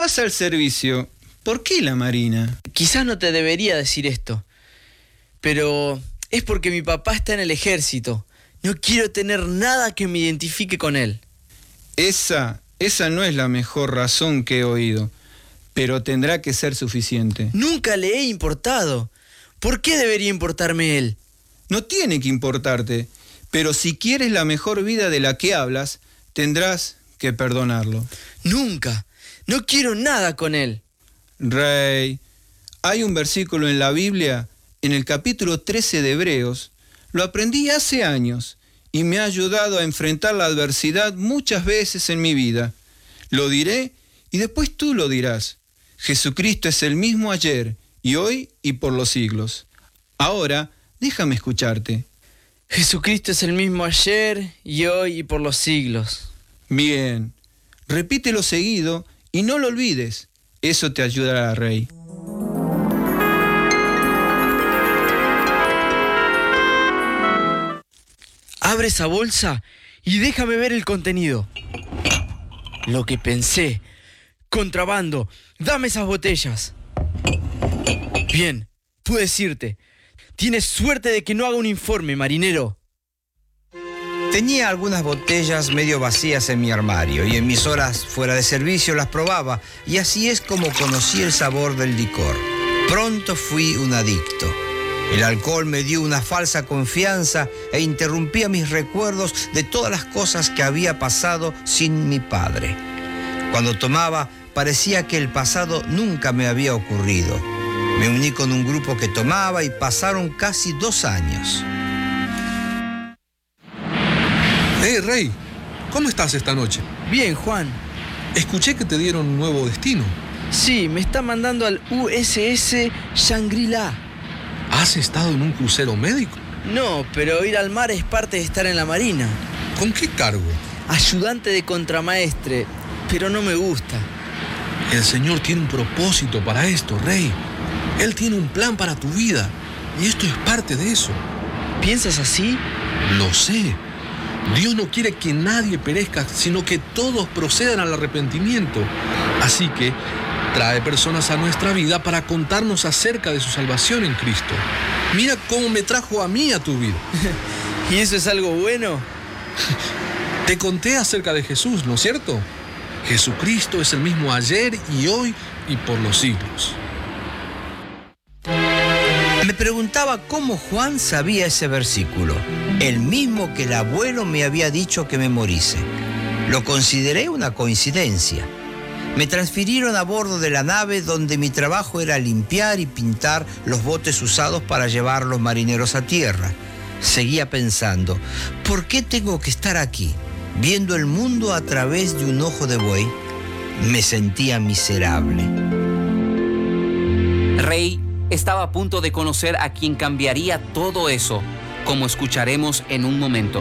vas al servicio, ¿por qué la Marina? Quizás no te debería decir esto, pero es porque mi papá está en el ejército. No quiero tener nada que me identifique con él. Esa no es la mejor razón que he oído, pero tendrá que ser suficiente. Nunca le he importado. ¿Por qué debería importarme él? No tiene que importarte, pero si quieres la mejor vida de la que hablas, tendrás que perdonarlo. Nunca. No quiero nada con él. Rey, hay un versículo en la Biblia, en el capítulo 13 de Hebreos. Lo aprendí hace años y me ha ayudado a enfrentar la adversidad muchas veces en mi vida. Lo diré y después tú lo dirás. Jesucristo es el mismo ayer y hoy y por los siglos. Ahora, déjame escucharte. Jesucristo es el mismo ayer y hoy y por los siglos. Bien, repítelo seguido y no lo olvides. Eso te ayudará, Rey. Abre esa bolsa y déjame ver el contenido. Lo que pensé. Contrabando. Dame esas botellas. Bien, puedes irte. Tienes suerte de que no haga un informe, marinero. Tenía algunas botellas medio vacías en mi armario y en mis horas fuera de servicio las probaba, y así es como conocí el sabor del licor. Pronto fui un adicto. El alcohol me dio una falsa confianza e interrumpía mis recuerdos de todas las cosas que había pasado sin mi padre. Cuando tomaba, parecía que el pasado nunca me había ocurrido. Me uní con un grupo que tomaba y pasaron casi 2 años. Hey, Rey, ¿cómo estás esta noche? Bien, Juan. Escuché que te dieron un nuevo destino. Sí, me está mandando al USS Shangri-La. ¿Has estado en un crucero médico? No, pero ir al mar es parte de estar en la marina. ¿Con qué cargo? Ayudante de contramaestre, pero no me gusta. El Señor tiene un propósito para esto, Rey. Él tiene un plan para tu vida, y esto es parte de eso. ¿Piensas así? Lo sé. Dios no quiere que nadie perezca, sino que todos procedan al arrepentimiento. Así que trae personas a nuestra vida para contarnos acerca de su salvación en Cristo. Mira cómo me trajo a mí a tu vida. ¿Y eso es algo bueno? Te conté acerca de Jesús, ¿no es cierto? Jesucristo es el mismo ayer y hoy y por los siglos. Me preguntaba cómo Juan sabía ese versículo, el mismo que el abuelo me había dicho que memorice. Lo consideré una coincidencia. Me transfirieron a bordo de la nave donde mi trabajo era limpiar y pintar los botes usados para llevar los marineros a tierra. Seguía pensando, ¿por qué tengo que estar aquí, viendo el mundo a través de un ojo de buey? Me sentía miserable. Rey estaba a punto de conocer a quien cambiaría todo eso, como escucharemos en un momento.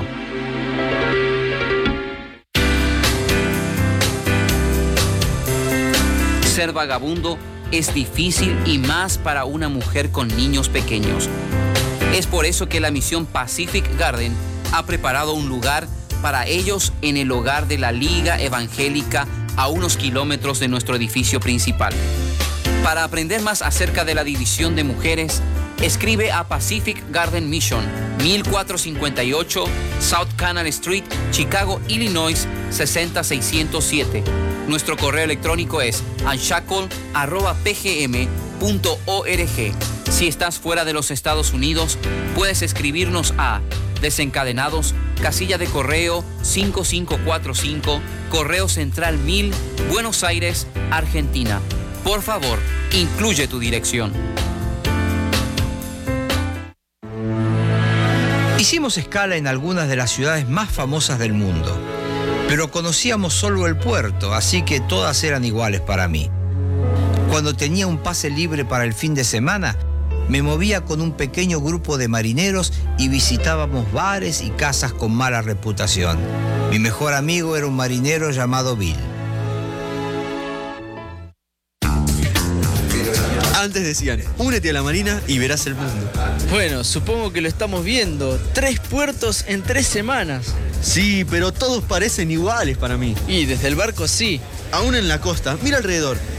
Ser vagabundo es difícil y más para una mujer con niños pequeños. Es por eso que la misión Pacific Garden ha preparado un lugar para ellos en el hogar de la Liga Evangélica a unos kilómetros de nuestro edificio principal. Para aprender más acerca de la división de mujeres, escribe a Pacific Garden Mission, 1458 South Canal Street, Chicago, Illinois, 60607. Nuestro correo electrónico es unshackle@pgm.org. Si estás fuera de los Estados Unidos, puedes escribirnos a Desencadenados, casilla de correo 5545, Correo Central 1000, Buenos Aires, Argentina. Por favor, incluye tu dirección. Hicimos escala en algunas de las ciudades más famosas del mundo, pero conocíamos solo el puerto, así que todas eran iguales para mí. Cuando tenía un pase libre para el fin de semana, me movía con un pequeño grupo de marineros y visitábamos bares y casas con mala reputación. Mi mejor amigo era un marinero llamado Bill. Antes decían, únete a la marina y verás el mundo. Bueno, supongo que lo estamos viendo. 3 puertos en 3 semanas. Sí, pero todos parecen iguales para mí. Y desde el barco sí. Aún en la costa, mira alrededor.